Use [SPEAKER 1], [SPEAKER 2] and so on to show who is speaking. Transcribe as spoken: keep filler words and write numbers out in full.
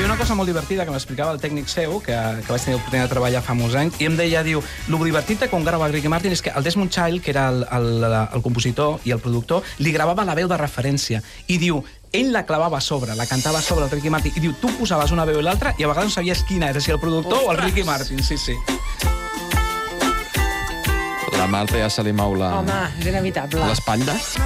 [SPEAKER 1] una cosa molt divertida que m'explicava el tècnic seu, que, que vaig tenir l'oportunitat de treballar fa molts anys, i em deia, diu, lo divertit de quan grava Ricky Martin és que el Desmond Child, que era el, el, el compositor i el productor, li gravava la veu de referència. I diu, ell la clavava a sobre, la cantava a sobre el Ricky Martin, i diu, tu posaves una veu i l'altra i a vegades no sabies quina era, si el productor Ostres. o el Ricky Martin. Sí, sí.
[SPEAKER 2] La Marta ja se li mou la...
[SPEAKER 3] Home, és inevitable.
[SPEAKER 2] l'espatlla.